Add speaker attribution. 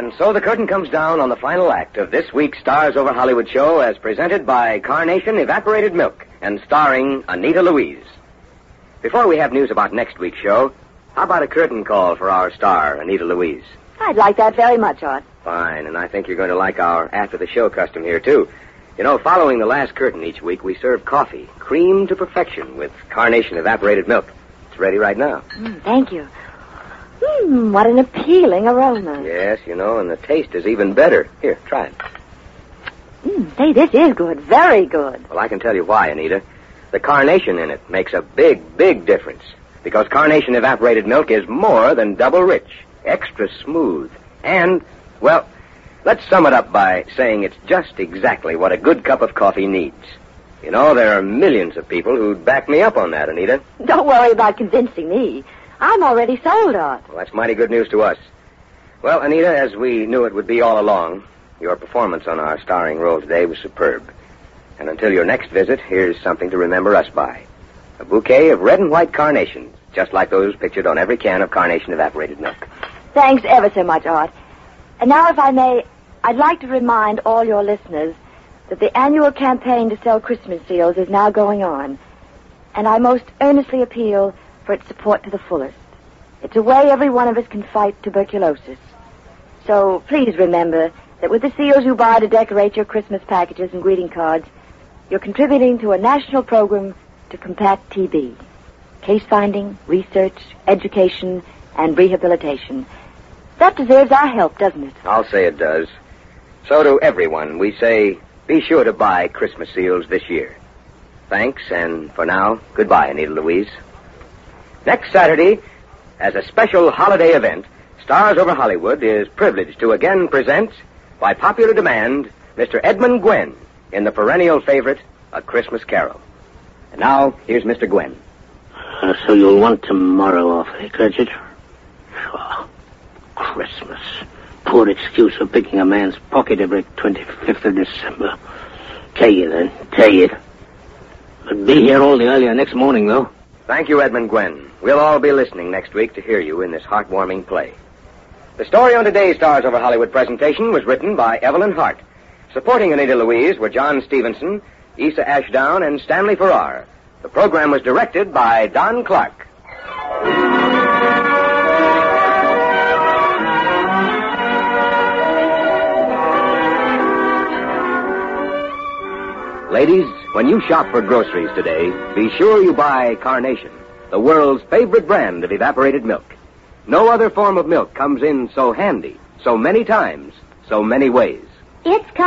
Speaker 1: And so the curtain comes down on the final act of this week's Stars Over Hollywood show as presented by Carnation Evaporated Milk and starring Anita Louise. Before we have news about next week's show, how about a curtain call for our star, Anita Louise?
Speaker 2: I'd like that very much, Art.
Speaker 1: Fine, and I think you're going to like our after-the-show custom here, too. You know, following the last curtain each week, we serve coffee, creamed to perfection with Carnation Evaporated Milk. It's ready right now.
Speaker 2: Thank you. What an appealing aroma.
Speaker 1: Yes, you know, and the taste is even better. Here, try it.
Speaker 2: Say, this is good. Very good.
Speaker 1: Well, I can tell you why, Anita. The carnation in it makes a big, big difference. Because Carnation Evaporated Milk is more than double rich, extra smooth, and, well, let's sum it up by saying it's just exactly what a good cup of coffee needs. You know, there are millions of people who'd back me up on that, Anita.
Speaker 2: Don't worry about convincing me. I'm already sold, Art.
Speaker 1: Well, that's mighty good news to us. Well, Anita, as we knew it would be all along, your performance on our starring role today was superb. And until your next visit, here's something to remember us by. A bouquet of red and white carnations, just like those pictured on every can of Carnation Evaporated Milk.
Speaker 2: Thanks ever so much, Art. And now, if I may, I'd like to remind all your listeners that the annual campaign to sell Christmas seals is now going on. And I most earnestly appeal for its support to the fullest. It's a way every one of us can fight tuberculosis. So please remember that with the seals you buy to decorate your Christmas packages and greeting cards, you're contributing to a national program to combat TB. Case finding, research, education, and rehabilitation. That deserves our help, doesn't it?
Speaker 1: I'll say it does. So to everyone, we say, be sure to buy Christmas seals this year. Thanks, and for now, goodbye, Anita Louise. Next Saturday, as a special holiday event, Stars Over Hollywood is privileged to again present, by popular demand, Mr. Edmund Gwenn in the perennial favorite, A Christmas Carol. And now, here's Mr. Gwenn.
Speaker 3: So you'll want tomorrow off, eh, Cratchit? Sure. Christmas. Poor excuse for picking a man's pocket every 25th of December. Tell you then. But be here all the earlier next morning, though.
Speaker 1: Thank you, Edmund Gwenn. We'll all be listening next week to hear you in this heartwarming play. The story on today's Stars Over Hollywood presentation was written by Evelyn Hart. Supporting Anita Louise were John Stevenson, Issa Ashdown, and Stanley Farrar. The program was directed by Don Clark. Ladies, when you shop for groceries today, be sure you buy Carnation, the world's favorite brand of evaporated milk. No other form of milk comes in so handy, so many times, so many ways.
Speaker 2: It's